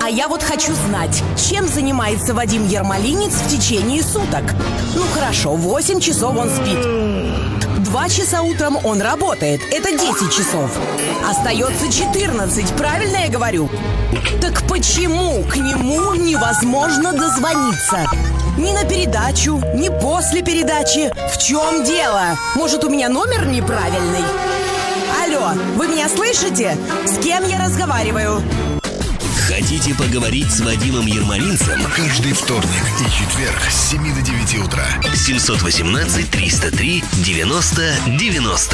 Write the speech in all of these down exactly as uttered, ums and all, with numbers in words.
А я вот хочу знать, чем занимается Вадим Ермолинец в течение суток. Ну хорошо, восемь часов он спит. Два часа утром он работает. Это десять часов. Остается четырнадцать, правильно я говорю? Так почему к нему невозможно дозвониться? Ни на передачу, ни после передачи. В чем дело? Может, у меня номер неправильный? Алло, вы меня слышите? С кем я разговариваю? Хотите поговорить с Вадимом Ермолинцем? Каждый вторник и четверг с семи до девяти утра. семь один восемь триста три девяносто девяносто.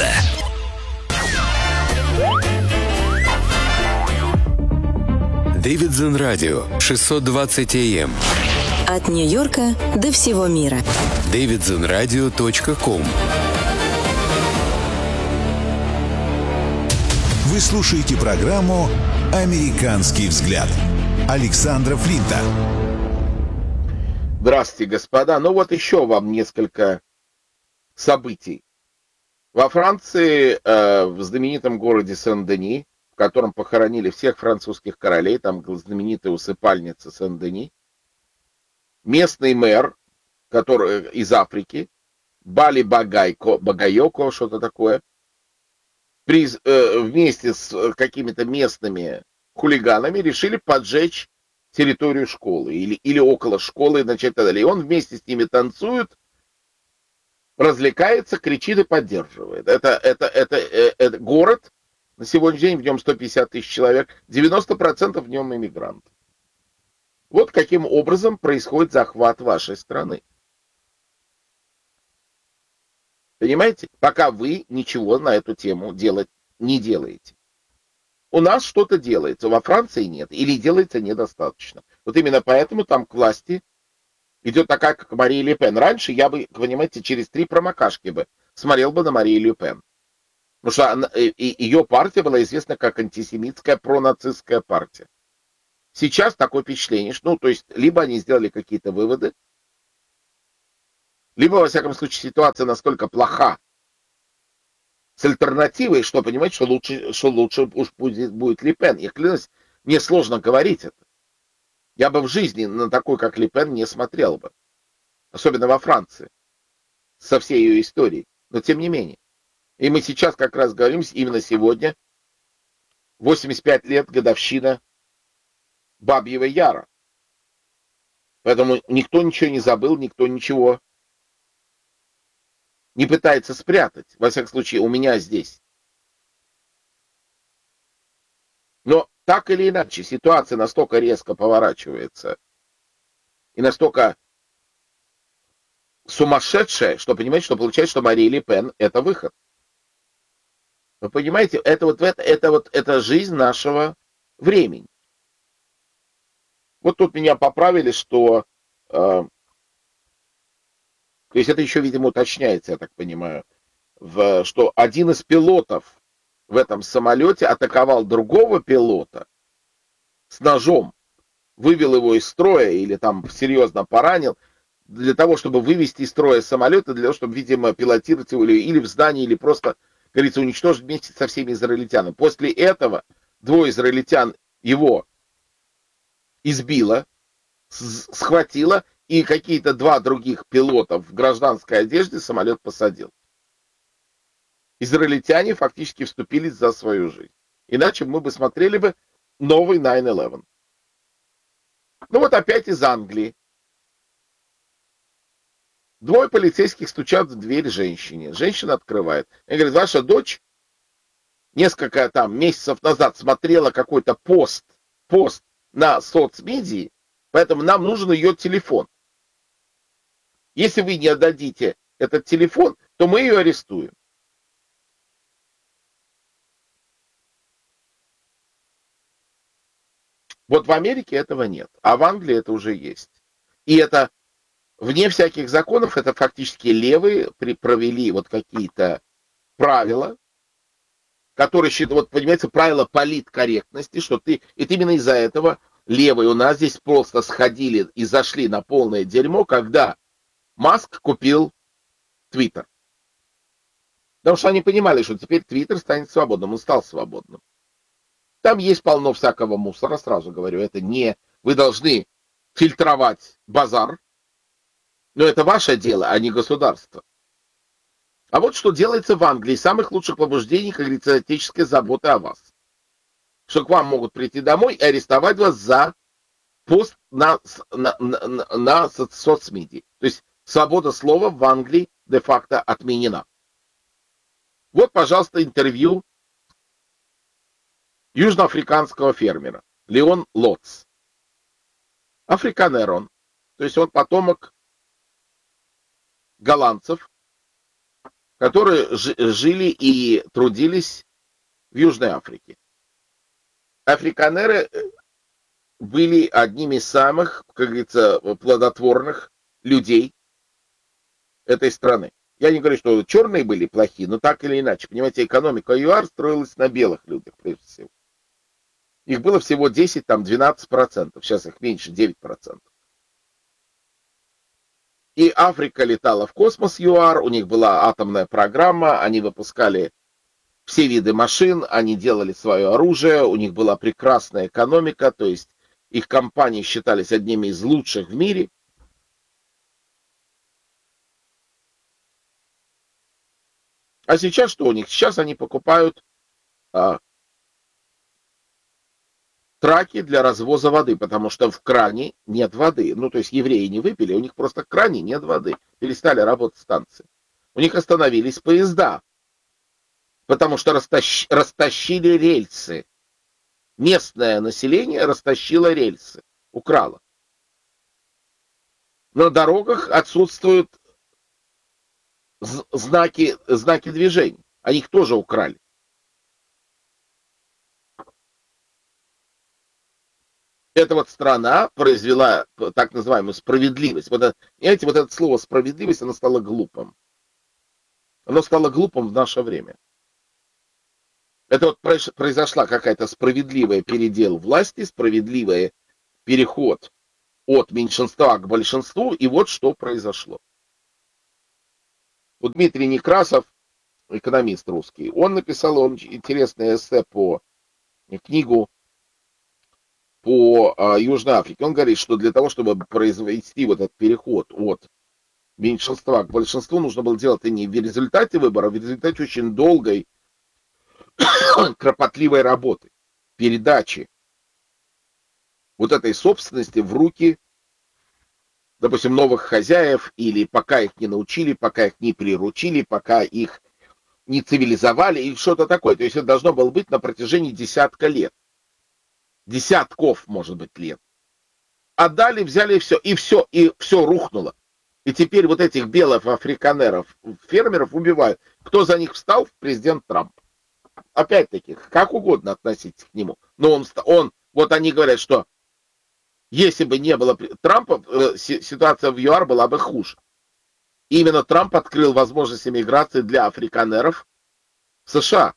Davidson Radio шестьсот двадцать эй эм. От Нью-Йорка до всего мира. дэвидсон радио точка ком. Вы слушаете программу «Американский взгляд» Александра Флинта. Здравствуйте, господа. Ну вот еще вам несколько событий. Во Франции, э, в знаменитом городе Сен-Дени, в котором похоронили всех французских королей, там знаменитая усыпальница Сен-Дени, местный мэр, который из Африки, Бали Багайко, Багайоко, что-то такое, при, э, вместе с какими-то местными хулиганами решили поджечь территорию школы или, или около школы и начать так далее. И он вместе с ними танцует, развлекается, кричит и поддерживает. Это, это, это, это, это город, на сегодняшний день в нем сто пятьдесят тысяч человек, девяносто процентов в нем иммигранты. Вот каким образом происходит захват вашей страны. Понимаете? Пока вы ничего на эту тему делать не делаете. У нас что-то делается, во Франции нет, или делается недостаточно. Вот именно поэтому там к власти идет такая, как Мария Ле Пен. Раньше я бы, понимаете, через три промокашки бы смотрел бы на Марию Ле Пен. Потому что она, и, и ее партия была известна как антисемитская пронацистская партия. Сейчас такое впечатление, что, ну, то есть, либо они сделали какие-то выводы, либо, во всяком случае, ситуация настолько плоха с альтернативой, что понимаете, что лучше, что лучше уж будет, будет Ле Пен. Я клянусь, мне сложно говорить это. Я бы в жизни на такой, как Ле Пен, не смотрел бы. Особенно во Франции. Со всей ее историей. Но тем не менее. И мы сейчас как раз говорим, именно сегодня, восемьдесят пять лет годовщина Бабьего Яра. Поэтому никто ничего не забыл, никто ничего не пытается спрятать. Во всяком случае, у меня здесь. Но так или иначе, ситуация настолько резко поворачивается и настолько сумасшедшая, что понимаете, что получается, что Мария Ле Пен — это выход. Вы понимаете, это вот это, это вот это жизнь нашего времени. Вот тут меня поправили, что э, то есть это еще, видимо, уточняется, я так понимаю, в, что один из пилотов в этом самолете атаковал другого пилота с ножом, вывел его из строя или там серьезно поранил, для того, чтобы вывести из строя самолета, для того, чтобы, видимо, пилотировать его или, или в здании, или просто, как говорится, уничтожить вместе со всеми израильтянами. После этого двое израильтян его избило, схватило, и какие-то два других пилота в гражданской одежде самолет посадил. Израильтяне фактически вступились за свою жизнь. Иначе мы бы смотрели бы новый найн элевен. Ну вот опять из Англии. Двое полицейских стучат в дверь женщине. Женщина открывает. И говорит, ваша дочь несколько там месяцев назад смотрела какой-то пост, пост на соцмедии, поэтому нам нужен ее телефон. Если вы не отдадите этот телефон, то мы ее арестуем. Вот в Америке этого нет, а в Англии это уже есть. И это вне всяких законов, это фактически левые провели вот какие-то правила, которые считают, вот понимаете, правила политкорректности, что ты, и именно из-за этого левые у нас здесь просто сходили и зашли на полное дерьмо, когда Маск купил Твиттер. Потому что они понимали, что теперь Твиттер станет свободным, он стал свободным. Там есть полно всякого мусора, сразу говорю. Это не... Вы должны фильтровать базар. Но это ваше дело, а не государство. А вот что делается в Англии. Самых лучших побуждений, как говорится, отеческой заботы о вас. Что к вам могут прийти домой и арестовать вас за пост на, на, на, на соцмедиа. То есть свобода слова в Англии де-факто отменена. Вот, пожалуйста, интервью южноафриканского фермера Леон Лотс. Африканер он. То есть он потомок голландцев, которые жили и трудились в Южной Африке. Африканеры были одними из самых, как говорится, плодотворных людей этой страны. Я не говорю, что черные были плохие, но так или иначе. Понимаете, экономика ЮАР строилась на белых людях, прежде всего. Их было всего десять, там двенадцать процентов. Сейчас их меньше, девять процентов. И Африка летала в космос ЮАР, у них была атомная программа, они выпускали все виды машин, они делали свое оружие, у них была прекрасная экономика, то есть их компании считались одними из лучших в мире. А сейчас что у них? Сейчас они покупают а, траки для развоза воды, потому что в кране нет воды. Ну, то есть евреи не выпили, у них просто в кране нет воды. Перестали работать станции. У них остановились поезда, потому что растащ... растащили рельсы. Местное население растащило рельсы, украло. На дорогах отсутствуют знаки, знаки движения. Они их тоже украли. Эта вот страна произвела так называемую справедливость. Вот, понимаете, вот это слово справедливость, оно стало глупым. Оно стало глупым в наше время. Это вот произошла какая-то справедливая передел власти, справедливый переход от меньшинства к большинству, и вот что произошло. Вот Дмитрий Некрасов, экономист русский, он написал он интересное эссе по книгу по а, Южной Африке. Он говорит, что для того, чтобы произвести вот этот переход от меньшинства к большинству, нужно было делать это не в результате выбора, а в результате очень долгой, кропотливой работы, передачи вот этой собственности в руки, допустим, новых хозяев, или пока их не научили, пока их не приручили, пока их не цивилизовали, или что-то такое. То есть это должно было быть на протяжении десятка лет. Десятков, может быть, лет. Отдали, взяли все, и все, и все рухнуло. И теперь вот этих белых африканеров, фермеров убивают. Кто за них встал? Президент Трамп. Опять-таки, как угодно относитесь к нему. Но он, он, вот они говорят, что если бы не было Трампа, ситуация в ЮАР была бы хуже. И именно Трамп открыл возможность эмиграции для африканеров в США.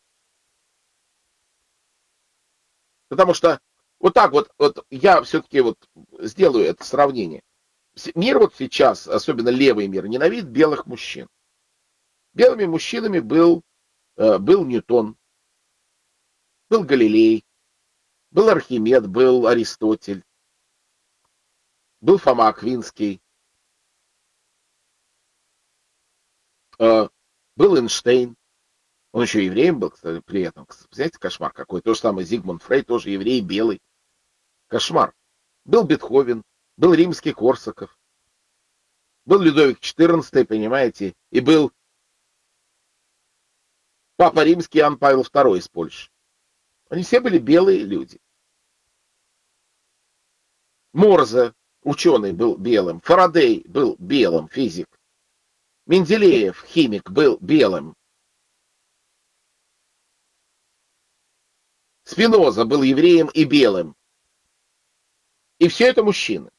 Потому что вот так вот, вот я все-таки вот сделаю это сравнение. Мир вот сейчас, особенно левый мир, ненавидит белых мужчин. Белыми мужчинами был, был Ньютон, был Галилей, был Архимед, был Аристотель, был Фома Аквинский, был Эйнштейн. Он еще евреем был, кстати, при этом. Знаете, кошмар какой. То же самое Зигмунд Фрейд, тоже еврей, белый. Кошмар. Был Бетховен, был римский Корсаков, был Людовик четырнадцатый, понимаете, и был Папа Римский Иоанн Павел второй из Польши. Они все были белые люди. Морзе, ученый, был белым. Фарадей был белым, физик. Менделеев, химик, был белым. Спиноза был евреем и белым. И все это мужчины.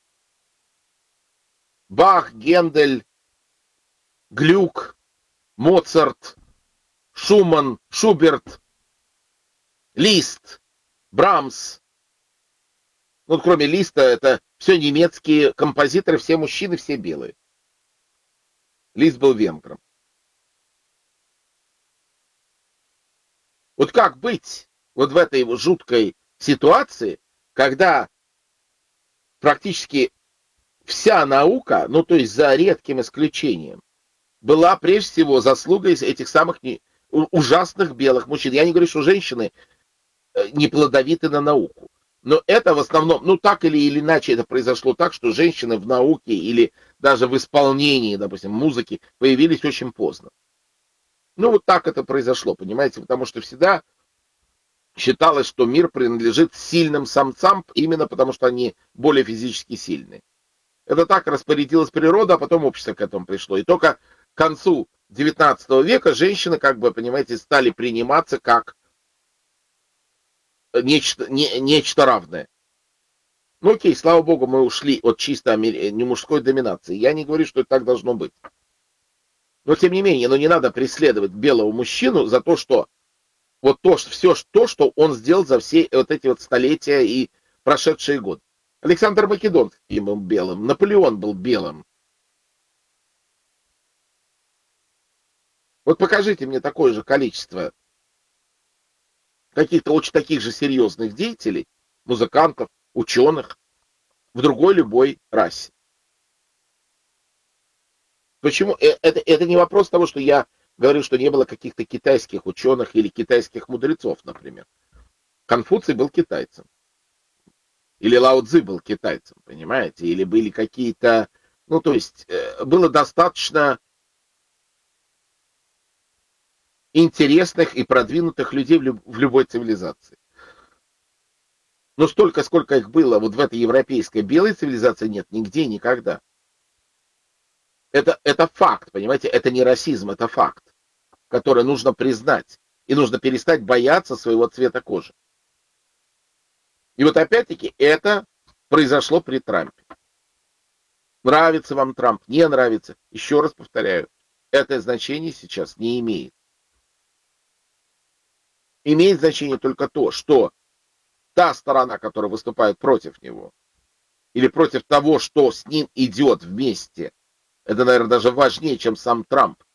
Бах, Гендель, Глюк, Моцарт, Шуман, Шуберт, Лист, Брамс. Ну, кроме Листа, это все немецкие композиторы, все мужчины, все белые. Лист был венгром. Вот как быть? вот в этой вот жуткой ситуации, когда практически вся наука, ну то есть за редким исключением, была прежде всего заслугой этих самых не, ужасных белых мужчин. Я не говорю, что женщины не плодовиты на науку. Но это в основном, ну так или, или иначе это произошло так, что женщины в науке или даже в исполнении, допустим, музыки появились очень поздно. Ну вот так это произошло, понимаете, потому что всегда считалось, что мир принадлежит сильным самцам, именно потому что они более физически сильные. Это так распорядилась природа, а потом общество к этому пришло. И только к концу девятнадцатого века женщины, как бы, понимаете, стали приниматься как нечто, не, нечто равное. Ну окей, слава богу, мы ушли от чисто не мужской доминации. Я не говорю, что это так должно быть. Но тем не менее, ну не надо преследовать белого мужчину за то, что вот то, что все то, что он сделал за все вот эти вот столетия и прошедшие годы. Александр Македонский был белым, Наполеон был белым. Вот покажите мне такое же количество каких-то очень таких же серьезных деятелей, музыкантов, ученых в другой любой расе. Почему? Это, это не вопрос того, что я говорю, что не было каких-то китайских ученых или китайских мудрецов, например. Конфуций был китайцем. Или Лао Цзы был китайцем, понимаете? Или были какие-то... Ну, то есть, было достаточно интересных и продвинутых людей в, люб... в любой цивилизации. Но столько, сколько их было вот в этой европейской белой цивилизации, нет нигде, никогда. Это, это факт, понимаете? Это не расизм, это факт, который нужно признать. И нужно перестать бояться своего цвета кожи. И вот опять-таки это произошло при Трампе. Нравится вам Трамп, не нравится. Еще раз повторяю, это значение сейчас не имеет. Имеет значение только то, что та сторона, которая выступает против него, или против того, что с ним идет вместе, это, наверное, даже важнее, чем сам Трамп.